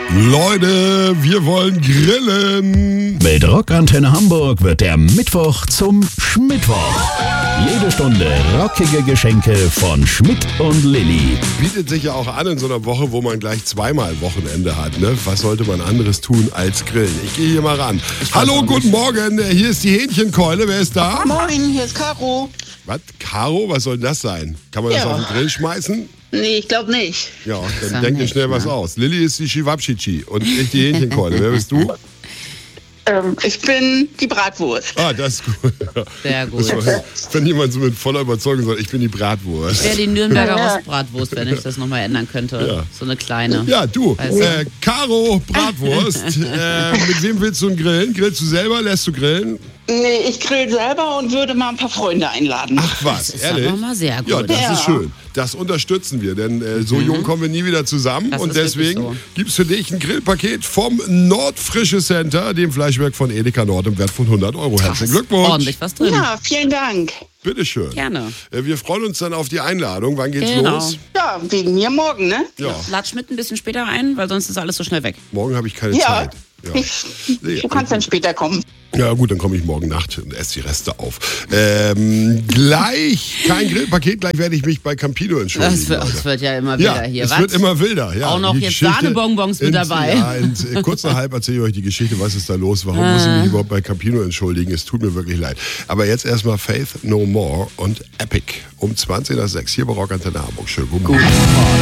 Leute, wir wollen grillen. Mit Rockantenne Hamburg wird der Mittwoch zum Schmittwoch. Jede Stunde rockige Geschenke von Schmidt und Lilly. Bietet sich ja auch an in so einer Woche, wo man gleich zweimal Wochenende hat. Ne? Was sollte man anderes tun als grillen? Ich gehe hier mal ran. Hallo, guten Morgen. Hier ist die Hähnchenkeule. Wer ist da? Moin, hier ist Caro. Was? Caro? Was soll denn das sein? Kann man das auf den Grill schmeißen? Nee, ich glaube nicht. Ja, dann denk dir schnell was aus. Lilly ist die Chivapchichi und ich die Hähnchenkeule. Wer bist du? Ich bin die Bratwurst. Ah, das ist gut. Sehr gut. Wenn jemand so mit voller Überzeugung sagt, ich bin die Bratwurst. Ich wäre die Nürnberger Rostbratwurst, wenn ich das nochmal ändern könnte. Ja. So eine kleine. Ja, du, Weißt du? Caro Bratwurst. Mit wem willst du grillen? Grillst du selber? Lässt du grillen? Nee, ich grill selber und würde mal ein paar Freunde einladen. Ach was, Das ist ehrlich? aber mal sehr gut. Ja, das Ja. ist schön. Das unterstützen wir, denn so jung kommen wir nie wieder zusammen. Das Und ist wirklich deswegen so. gibt's für dich ein Grillpaket vom Nordfrische Center, dem Fleischwerk von Edeka Nord im Wert von 100 €. Herzlichen Glückwunsch. Ordentlich was drin. Ja, vielen Dank. Bitteschön. Gerne. Wir freuen uns dann auf die Einladung. Wann geht's Genau. los? Ja, wegen mir morgen, ne? Ja, Lad Schmidt ein bisschen später ein, weil sonst ist alles so schnell weg. morgen habe ich keine Ja. Zeit. Ja. Nee, Du kannst dann später kommen. Ja gut, dann komme ich morgen Nacht und esse die Reste auf. Gleich, kein Grillpaket, gleich werde ich mich bei Campino entschuldigen. Das wird ja immer wieder ja, hier. es Was? wird immer wilder. Ja, Auch noch die jetzt Geschichte Sahnebonbons mit dabei. Ja, kurz nach halb erzähle ich euch die Geschichte, was ist da los, warum muss ich mich überhaupt bei Campino entschuldigen, es tut mir wirklich leid. Aber jetzt erstmal Faith No More und Epic um 20 nach 6 hier bei Rockantenne Hamburg. Schönen guten Morgen.